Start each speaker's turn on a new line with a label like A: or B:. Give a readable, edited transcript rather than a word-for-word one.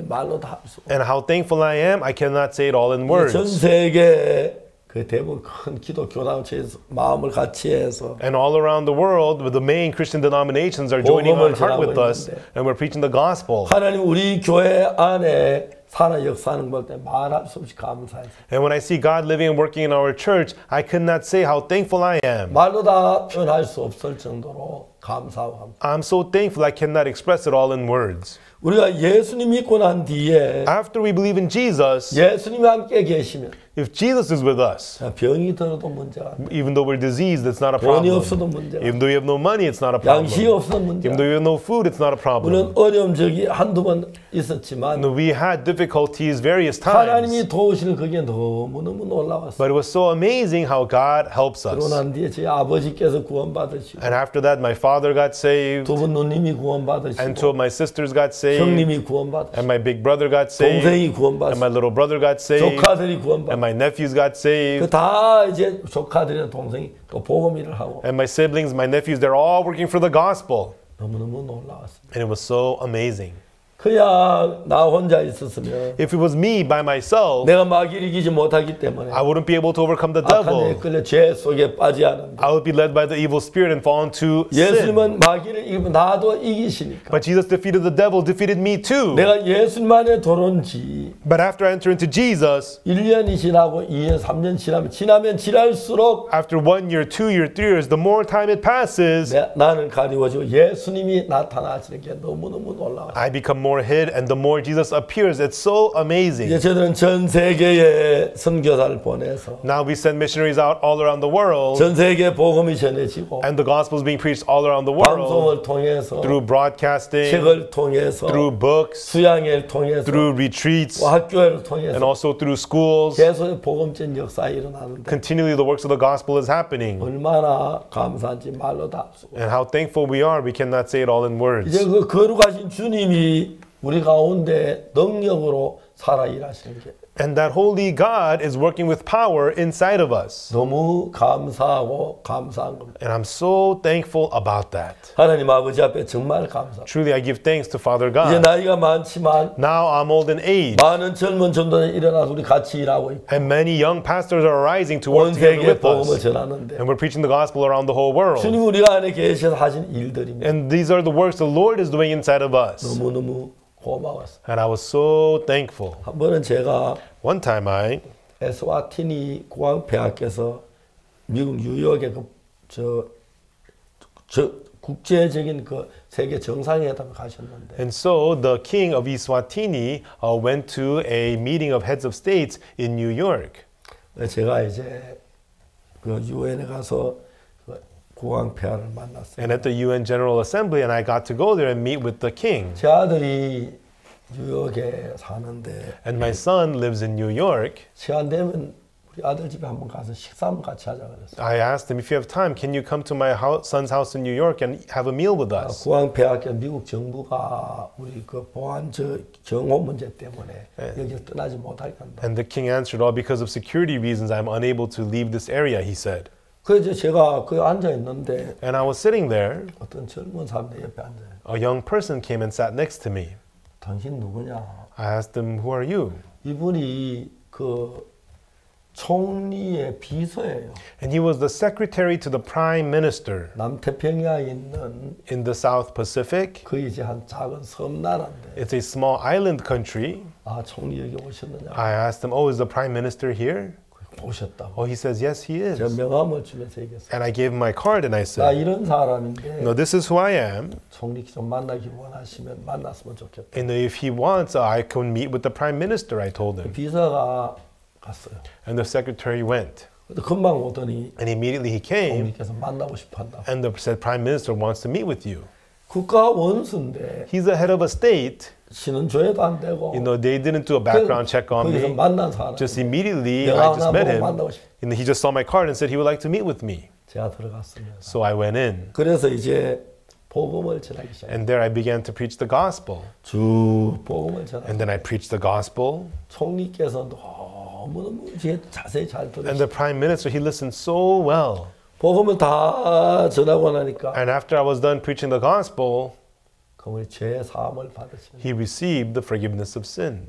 A: 말로 다 할 수 없어요.
B: And how thankful I am, I cannot say it all in words.
A: 전 세계 그 대부분 큰 기독 교단체에서 마음을 같이 해서
B: And all around the world, the main Christian denominations are joining on heart with us, and we're preaching the gospel.
A: 하나님 우리 교회 안에 살아 역사하는 것 때문에 말할 수 없이 감사해요.
B: And when I see God living and working in our church, I could not say how thankful I am.
A: 말로 다 표현할 수 없을 정도로 감사하고
B: I'm so thankful I cannot express it all in words.
A: 우리가 예수님 믿고 난 뒤에
B: After we believe in Jesus,
A: 예수님이 함께 계시면
B: if Jesus is with us,
A: 병이 들어도 문제가 안 돼.
B: even though we're diseased, it's not a
A: 돈이
B: problem.
A: 없어도 문제가 안
B: Even though we have no money, it's not a
A: 돼. 양식이
B: problem.
A: 없어도 문제가
B: Even
A: 안
B: though
A: 돼.
B: we have no food, it's not a problem.
A: 물론 어려움 적이 한두 번 있었지만
B: We had difficulties various times,
A: 하나님이 도우시는 그게 너무너무 놀라웠어요.
B: but it was so amazing how God helps
A: 그러고
B: us.
A: 난 뒤에 제 아버지께서 구원받으시고
B: And after that, my father got saved,
A: 두 분 누님이
B: and two
A: 구원받으시고
B: of my sisters got saved,
A: 형님이 구원받으시고
B: and my big brother got saved,
A: 동생이
B: and
A: 구원받으시고
B: my little brother got saved,
A: 조카들이
B: and
A: 구원받으시고
B: my nephews got saved,
A: 그 다 이제 조카들이나 동생이 또 복음 일을 하고
B: and my siblings, my nephews, they're all working for the gospel.
A: 너무너무 놀라웠습니다.
B: And it was so amazing.
A: 그야 나 혼자 있었으면
B: If it was me by myself,
A: 내가 마귀를 이기지 못하기 때문에
B: I wouldn't be able to overcome the
A: 악한 데
B: devil.
A: 끌려 죄 속에 빠지지 않는데
B: I would be led by the evil spirit and fall into sin.
A: 예수님은 마귀를 이기면 나도 이기시니까
B: But Jesus defeated the devil, defeated me too.
A: 내가 예수님만에 들어온 지
B: But after I enter into Jesus,
A: 1년이 지나고 2년, 3년 지나면 지날수록
B: after 1 year, 2 year, 3 years, the more time it passes,
A: 나는 가리워지고 예수님이 나타나시는 게 너무너무 놀라워요.
B: I become more hid, and the more Jesus appears, it's so amazing.
A: 이제 저들은 전 세계에 선교사를 보내서
B: Now we send missionaries out all around the world,
A: 전 세계 복음이 전해지고
B: and the gospel is being preached all around the world
A: 방송을 통해서
B: through broadcasting,
A: 책을 통해서
B: through books,
A: 수양회를 통해서
B: through retreats,
A: 또 학교를
B: and
A: 통해서
B: also through schools.
A: 계속 복음전 역사가 일어나는데
B: Continually, the works of the gospel is happening.
A: 얼마나 감사한지 말로 다 없고
B: And how thankful we are, we cannot say it all in words.
A: 이제 그 거룩하신 주님이 우리 가운데 능력으로 살아 일하시는 게
B: And that holy God is working with power inside of us.
A: 너무 감사하고 감사한 겁니다.
B: And I'm so thankful about that.
A: 하나님 아버지 앞에 정말 감사합니다.
B: Truly, I give thanks to Father
A: 이제
B: God.
A: 나이가 많지만
B: Now I'm old in age,
A: 많은 젊은 전도는 일어나서 우리 같이 일하고 있고
B: and many young pastors are rising to
A: 온
B: work together
A: 세계에
B: with
A: 복음을
B: us.
A: 전하는데
B: And we're preaching the gospel around the whole world.
A: 주님 우리가 안에 계셔서 하신 일들입니다.
B: And these are the works the Lord is doing inside of us.
A: 너무너무 고마웠어요.
B: And I was so thankful.
A: 한 번은 제가
B: One time
A: 에스와티니 국왕폐하께서 미국 뉴욕의 국제적인 그 세계 정상회담에 가셨는데
B: And so the king of Eswatini went to a meeting of heads of states in New York.
A: 제가 이제 그 유엔에 가서 국왕폐하를 만났어요.
B: And at the UN General Assembly, and I got to go there and meet with the king.
A: 제 아들이 뉴욕에 사는데
B: And my son lives in New York.
A: 시간 되면 우리 아들 집에 한번 가서 식사 한번 같이 하자 그랬어요.
B: I asked him, if you have time, can you come to my son's house in New York and have a meal with us?
A: 국왕폐하께 미국 정부가 우리 그 보안 경호 문제 때문에 여기를 떠나지 못할 건데.
B: And the king answered, oh, because of security reasons, I'm unable to leave this area, he said.
A: 그래서 제가 거기 앉아 있는데
B: And I was sitting there.
A: 어떤 젊은 사람 내 옆에 앉아요.
B: A young person came and sat next to me.
A: 당신 누구냐?
B: I asked him, who are you?
A: 이분이 그 총리의 비서예요.
B: And he was the secretary to the prime minister
A: 남태평양에 있는
B: in the South Pacific.
A: 그 이제 한 작은 섬나라인데.
B: It's a small island country.
A: 아 총리 여기 오셨느냐?
B: I asked him, oh, is the prime minister here?
A: 오셨다고.
B: Oh, he says, yes, he is.
A: 제가 명함을 주면서 얘기했어요.
B: And I gave him my card and I
A: 나
B: said,
A: 이런 사람인데
B: no, this is who I am.
A: 총리 좀 만나기 원하시면 만났으면 좋겠다.
B: And if he wants, I can meet with the prime minister, I told him.
A: 비서가 갔어요.
B: And the secretary went.
A: 근데 금방 오더니
B: And immediately he came
A: 총리께서 만나고 싶어 한다.
B: and the said prime minister wants to meet with you.
A: 국가 원수인데
B: He's the head of a state.
A: 신원조회도 안 되고
B: You know, they didn't do a background check on
A: 거기서
B: me.
A: 만난 사람.
B: Just immediately,
A: 내가
B: I just
A: 하나
B: met
A: 보고
B: him.
A: 만나고 싶어.
B: And he just saw my card and said he would like to meet with me.
A: 제가 들어갔습니다.
B: So I went in.
A: 그래서 이제 복음을 전하기 시작했어요.
B: And there I began to preach the gospel.
A: 쭉 복음을 전하고
B: And then I preached the gospel.
A: 총리께서 너무너무 자세히 잘
B: And
A: 들으시고
B: the prime minister, he listened so well.
A: 복음을 다 전하고 나니까
B: And after I was done preaching the gospel,
A: 그분이 죄 사함을 받으시는
B: he received the forgiveness of sin.